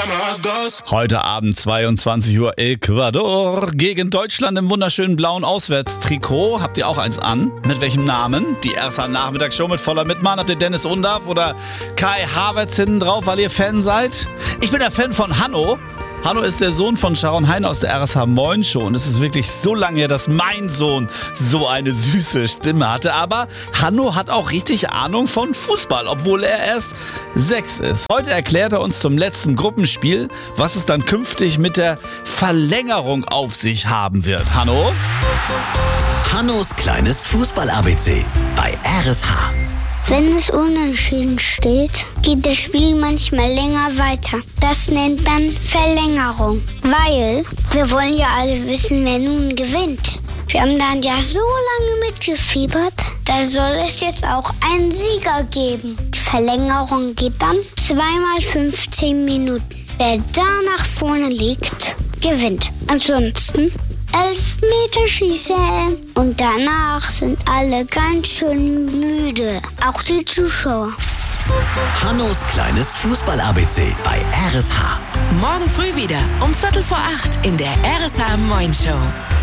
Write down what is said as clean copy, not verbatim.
Heute Abend 22 Uhr Ecuador gegen Deutschland im wunderschönen blauen Auswärtstrikot. Habt ihr auch eins an? Mit welchem Namen? Die RSH Nachmittagsshow mit voller Mitmachen. Habt ihr Dennis Undaff oder Kai Havertz hinten drauf, weil ihr Fan seid? Ich bin der Fan von Hanno. Hanno ist der Sohn von Sharon Hein aus der RSH Moin Show und es ist wirklich so lange her, dass mein Sohn so eine süße Stimme hatte. Aber Hanno hat auch richtig Ahnung von Fußball, obwohl er erst 6 ist. Heute erklärt er uns zum letzten Gruppenspiel, was es dann künftig mit der Verlängerung auf sich haben wird. Hanno? Hannos kleines Fußball-ABC bei RSH. Wenn es unentschieden steht, geht das Spiel manchmal länger weiter. Das nennt man Verlängerung, weil wir wollen ja alle wissen, wer nun gewinnt. Wir haben dann ja so lange mitgefiebert, da soll es jetzt auch einen Sieger geben. Die Verlängerung geht dann 2 mal 15 Minuten. Wer da nach vorne liegt, gewinnt. Ansonsten 11-Meter-Schießen. Und danach sind alle ganz schön müde. Auch die Zuschauer. Hannos kleines Fußball-ABC bei RSH. Morgen früh wieder um 7:45 in der RSH Moin Show.